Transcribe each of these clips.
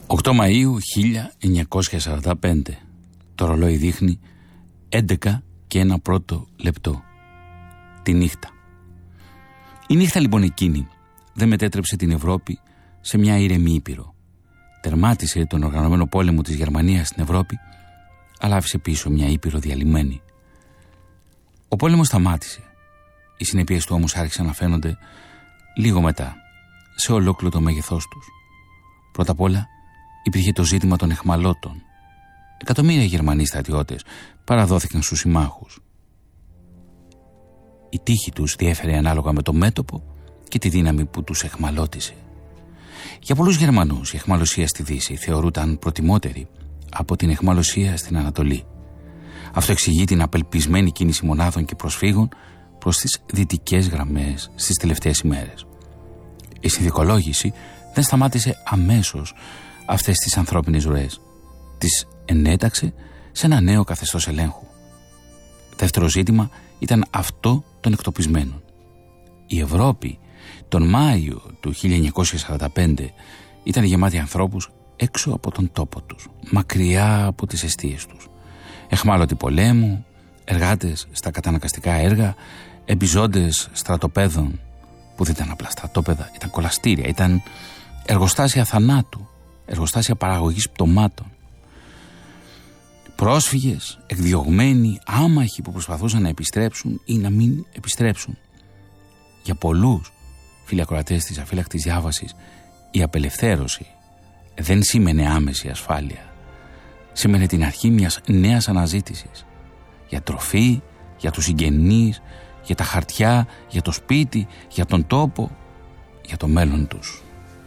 8 Μαΐου 1945. Το ρολόι δείχνει 11 και 1 λεπτό. Τη νύχτα. Η νύχτα λοιπόν εκείνη δεν μετέτρεψε την Ευρώπη σε μια ήρεμη ήπειρο. Τερμάτισε τον οργανωμένο πόλεμο της Γερμανίας στην Ευρώπη, αλλά άφησε πίσω μια ήπειρο διαλυμένη. Ο πόλεμος σταμάτησε. Οι συνέπειες του όμως άρχισαν να φαίνονται λίγο μετά, σε ολόκληρο το μέγεθός τους. Πρώτα απ' όλα υπήρχε το ζήτημα των αιχμαλώτων. Εκατομμύρια Γερμανοί στρατιώτες παραδόθηκαν στους συμμάχους. Η τύχη τους διέφερε ανάλογα με το μέτωπο και τη δύναμη που τους αιχμαλώτισε. Για πολλούς Γερμανούς η αιχμαλωσία στη Δύση θεωρούταν προτιμότερη από την αιχμαλωσία στην Ανατολή. Αυτό εξηγεί την απελπισμένη κίνηση μονάδων και προσφύγων προς τις δυτικές γραμμές στις τελευταίες ημέρες. Η συνθηκολόγηση δεν σταμάτησε αμέσως αυτές τις ανθρώπινες ροές. Τις ενέταξε σε ένα νέο καθεστώς ελέγχου. Δεύτερο ζήτημα ήταν αυτό των εκτοπισμένων. Η Ευρώπη τον Μάιο του 1945 ήταν γεμάτη ανθρώπους έξω από τον τόπο τους, μακριά από τις εστίες τους. Αιχμάλωτοι πολέμου, εργάτες στα καταναγκαστικά έργα, επιζώντες στρατοπέδων που δεν ήταν απλά στρατόπεδα, ήταν κολαστήρια, ήταν εργοστάσια θανάτου, εργοστάσια παραγωγής πτωμάτων. Πρόσφυγες, εκδιωγμένοι, άμαχοι που προσπαθούσαν να επιστρέψουν ή να μην επιστρέψουν. Για πολλούς φίλοι ακροατές της αφύλακτης διάβασης, η απελευθέρωση δεν σήμαινε άμεση ασφάλεια. Σήμαινε την αρχή μιας νέας αναζήτησης. Για τροφή, για τους συγγενείς, για τα χαρτιά, για το σπίτι, για τον τόπο, για το μέλλον τους.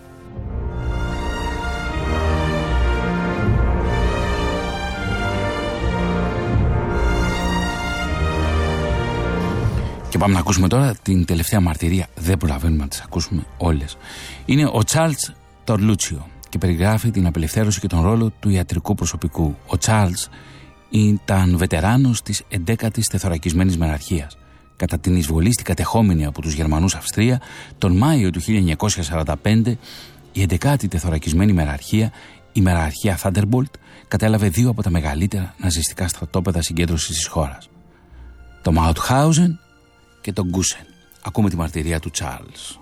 Και πάμε να ακούσουμε τώρα την τελευταία μαρτυρία. Δεν προλαβαίνουμε να τις ακούσουμε όλες. Είναι ο Τσάρλς Τορλούτσιο και περιγράφει την απελευθέρωση και τον ρόλο του ιατρικού προσωπικού. Ο Τσάρλς ήταν βετεράνος της 11ης τεθωρακισμένης μεραρχίας. Κατά την εισβολή στην κατεχόμενη από τους Γερμανούς Αυστρία, τον Μάιο του 1945, η 11η τεθωρακισμένη μεραρχία, η μεραρχία Thunderbolt, κατέλαβε 2 από τα μεγαλύτερα ναζιστικά στρατόπεδα συγκέντρωσης της χώρας. Το Μάουτχάουζεν και τον Γκούσεν. Ακούμε τη μαρτυρία του Τσάρλς.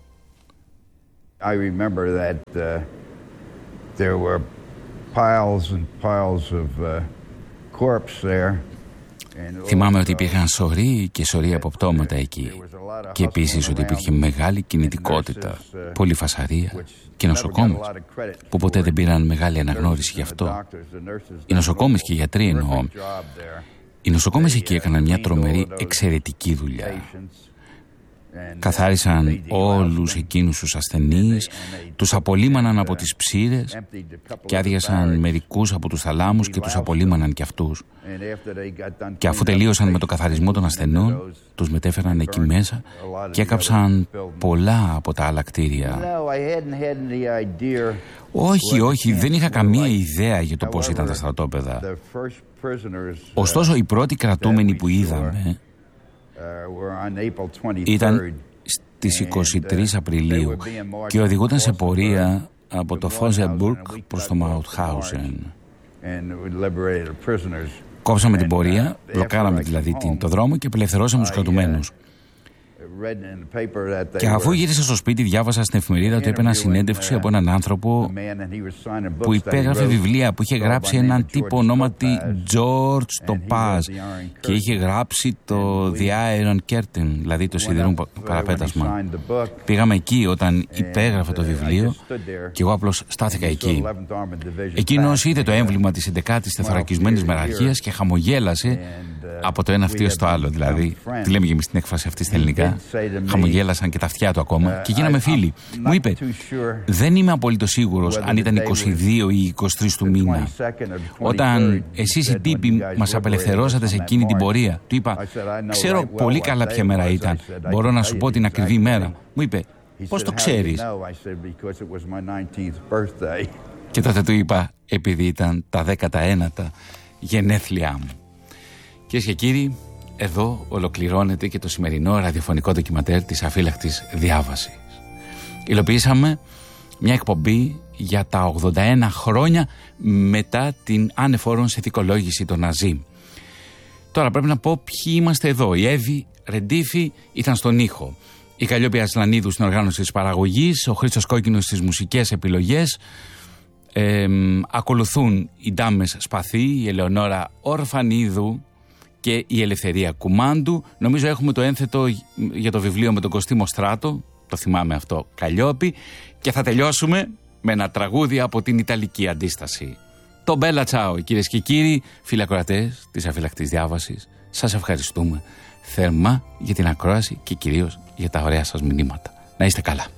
I remember that there were piles and piles of corpse there. Θυμάμαι ότι υπήρχαν σωροί και σωροί από πτώματα εκεί και επίσης ότι υπήρχε μεγάλη κινητικότητα, πολλή φασαρία και νοσοκόμες που ποτέ δεν πήραν μεγάλη αναγνώριση γι' αυτό. Οι νοσοκόμες και οι γιατροί εννοώ. Οι νοσοκόμες εκεί έκαναν μια τρομερή εξαιρετική δουλειά. Καθάρισαν όλους εκείνους τους ασθενείς, τους απολύμαναν από τις ψήρες και άδειασαν μερικούς από τους θαλάμους και τους απολύμαναν κι αυτούς. Και αφού τελείωσαν με το καθαρισμό των ασθενών, τους μετέφεραν εκεί μέσα και έκαψαν πολλά από τα άλλα κτίρια. Όχι, δεν είχα καμία ιδέα για το πώς ήταν τα στρατόπεδα. Ωστόσο, οι πρώτοι κρατούμενοι που είδαμε ήταν στις 23 Απριλίου και οδηγούνταν σε πορεία από το Φόζεμπουργκ προς το Μαουτχάουζεν. Κόψαμε την πορεία, μπλοκάραμε δηλαδή το δρόμο και απελευθερώσαμε τους κρατουμένους. Και αφού γύρισα στο σπίτι, διάβασα στην εφημερίδα ότι έπαιρνα συνέντευξη από έναν άνθρωπο που υπέγραφε βιβλία, που είχε γράψει έναν τύπο ονόματι George Topaz και είχε γράψει το The Iron Curtain, δηλαδή το σιδηρό παραπέτασμα. Πήγαμε εκεί όταν υπέγραφε το βιβλίο και εγώ απλώς στάθηκα εκεί. Εκείνος είδε το έμβλημα της 11ης τεθωρακισμένης μεραρχίας και χαμογέλασε από το ένα αυτίο στο άλλο, δηλαδή. Τι λέμε και εμείς την έκφραση αυτή στα ελληνικά. Χαμογέλασαν και τα αυτιά του ακόμα και γίναμε φίλοι. Μου είπε, δεν είμαι απολύτως σίγουρος αν ήταν 22 ή 23 του μήνα. Όταν εσείς οι τύποι μας απελευθερώσατε σε εκείνη την πορεία, του είπα, ξέρω πολύ καλά ποια μέρα ήταν. Μπορώ να σου πω την ακριβή μέρα. Μου είπε, πώς το ξέρεις? Και τότε του είπα, επειδή ήταν τα 19η γενέθλιά μου. Κυρίες και κύριοι, εδώ ολοκληρώνεται και το σημερινό ραδιοφωνικό ντοκιματέρ της αφύλακτης διάβασης. Υλοποιήσαμε Μια εκπομπή για τα 81 χρόνια μετά την ανεφόρον συνθηκολόγηση των Ναζί. Τώρα πρέπει να πω ποιοι είμαστε εδώ. Η Εύη Ρεντίφη ήταν στον ήχο, η Καλλιόπη Ασλανίδου στην οργάνωση της παραγωγής, ο Χρήστος Κόκκινος στις μουσικές επιλογές. Ακολουθούν οι Ντάμες Σπαθή, η Ελεονόρα Ορφανίδου και η Ελευθερία Κουμάντου. Νομίζω έχουμε το ένθετο για το βιβλίο με τον Κωστή Στράτο, το θυμάμαι αυτό, Καλλιόπη. Και θα τελειώσουμε με ένα τραγούδι από την Ιταλική αντίσταση. Το Μπέλα Τσάο, κυρίες και κύριοι, φίλοι ακροατές της Αφυλακτής Διάβασης. Σας ευχαριστούμε θερμά για την ακρόαση και κυρίως για τα ωραία σας μηνύματα. Να είστε καλά.